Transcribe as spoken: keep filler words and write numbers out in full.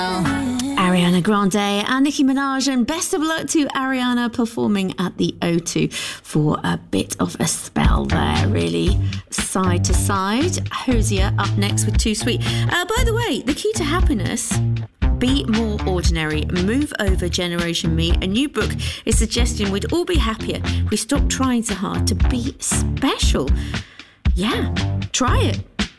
Ariana Grande and Nicki Minaj, and best of luck to Ariana performing at the O two for a bit of a spell there, really side to side. Hosier up next with Too Sweet. Uh, by the way, the key to happiness: be more ordinary. Move over Generation Me. A new book is suggesting we'd all be happier if we stopped trying so hard to be special. Yeah, try it.